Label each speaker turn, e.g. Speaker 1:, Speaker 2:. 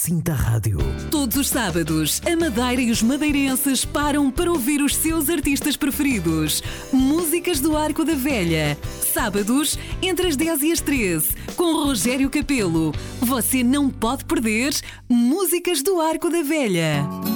Speaker 1: Cinta Rádio.
Speaker 2: Todos os sábados, a Madeira e os madeirenses param para ouvir os seus artistas preferidos. Músicas do Arco da Velha. Sábados, entre as 10 e as 13, com Rogério Capelo. Você não pode perder Músicas do Arco da Velha.